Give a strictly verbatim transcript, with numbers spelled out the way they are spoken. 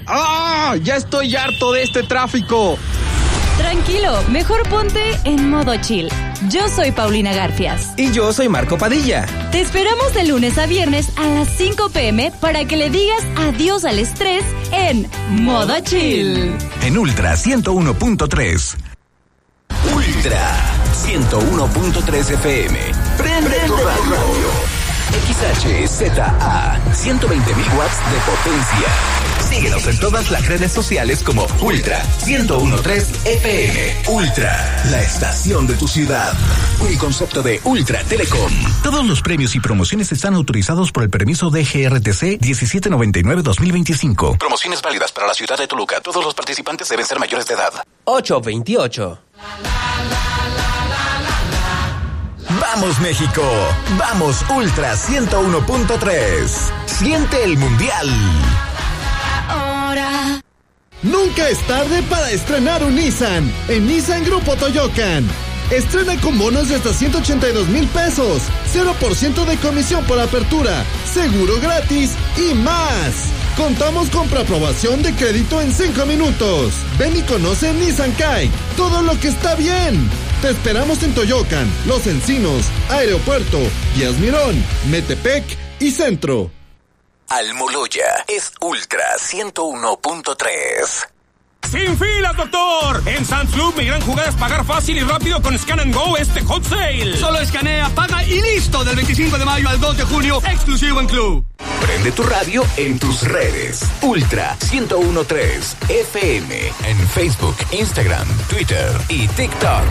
¡Ah! ¡Ya estoy harto de este tráfico! Tranquilo, mejor ponte en modo chill. Yo soy Paulina Garfias. Y yo soy Marco Padilla. Te esperamos de lunes a viernes a las cinco pm para que le digas adiós al estrés en modo chill. En Ultra ciento uno punto tres. Ultra ciento uno punto tres F M. Prende tu radio. X H Z A, ciento veinte mil watts de potencia. Síguenos en todas las redes sociales como Ultra ciento uno punto tres F M. Ultra, la estación de tu ciudad. Un concepto de Ultra Telecom. Todos los premios y promociones están autorizados por el permiso de G R T C diecisiete noventa y nueve guion dos mil veinticinco. Promociones válidas para la ciudad de Toluca. Todos los participantes deben ser mayores de edad. ocho veintiocho. Vamos México, vamos Ultra ciento uno punto tres. Siente el mundial. Ahora. Nunca es tarde para estrenar un Nissan en Nissan Grupo Toyocan. Estrena con bonos de hasta ciento ochenta y dos mil pesos, cero por ciento de comisión por apertura, seguro gratis y más. Contamos con preaprobación de crédito en cinco minutos. Ven y conoce Nissan Kite, todo lo que está bien. Te esperamos en Toyocan, Los Encinos, Aeropuerto, Guías Mirón, Metepec y Centro. Almoloya es Ultra ciento uno punto tres. ¡Sin filas, doctor! En Sam's Club, mi gran jugada es pagar fácil y rápido con Scan and Go este Hot Sale. Solo escanea, paga y listo. Del veinticinco de mayo al dos de junio, exclusivo en Club. Prende tu radio en tus redes. Ultra ciento uno punto tres F M. En Facebook, Instagram, Twitter y TikTok.